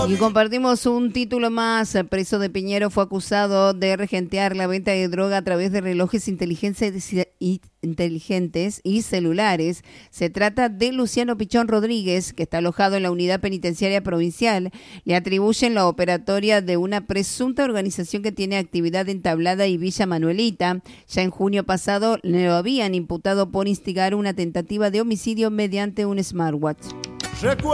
Y compartimos un título más. El preso de Piñero fue acusado de regentear la venta de droga a través de relojes inteligentes y celulares. Se trata de Luciano Pichón Rodríguez, que está alojado en la unidad penitenciaria provincial. Le atribuyen la operatoria de una presunta organización que tiene actividad en Tablada y Villa Manuelita. Ya en junio pasado lo habían imputado por instigar una tentativa de homicidio mediante un smartwatch.